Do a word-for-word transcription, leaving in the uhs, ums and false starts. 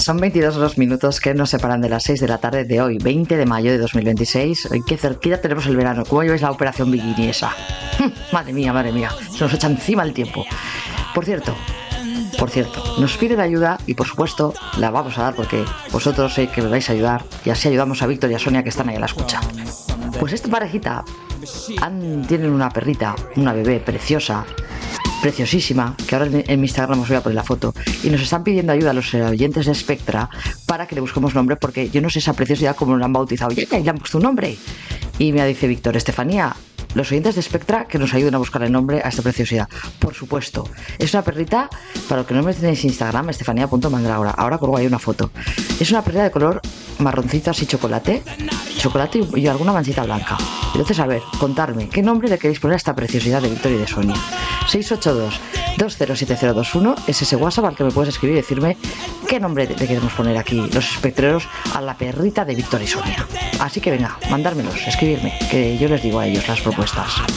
son veintidós los minutos que nos separan de las seis de la tarde de hoy, veinte de mayo de dos mil veintiséis. Hoy qué cerquita tenemos el verano. ¿Cómo lleváis la operación bikini esa? Madre mía, madre mía, se nos echa encima el tiempo. Por cierto, por cierto, nos piden ayuda y por supuesto la vamos a dar porque vosotros sé que me vais a ayudar y así ayudamos a Víctor y a Sonia que están ahí a la escucha. Pues esta parejita han, tienen una perrita, una bebé preciosa, preciosísima, que ahora en mi Instagram os voy a poner la foto, y nos están pidiendo ayuda a los oyentes de Spectra para que le busquemos nombre, porque yo no sé esa preciosidad como lo han bautizado, ya le han puesto un nombre. Y me dice Víctor, Estefanía, los oyentes de Spectra que nos ayuden a buscar el nombre a esta preciosidad. Por supuesto, es una perrita, para los que no me tenéis Instagram, estefanía punto mandragora, ahora colgo ahí una foto. Es una perrita de color marroncito así chocolate, chocolate y, y alguna manchita blanca. Entonces, a ver, contarme, ¿qué nombre le queréis poner a esta preciosidad de Víctor y de Sonia? seis ocho dos, dos cero siete cero dos uno es ese WhatsApp al que me puedes escribir y decirme qué nombre le queremos poner aquí, los espectreros, a la perrita de Víctor y Sonia. Así que venga, mandármelos, escribirme, que yo les digo a ellos las propuestas.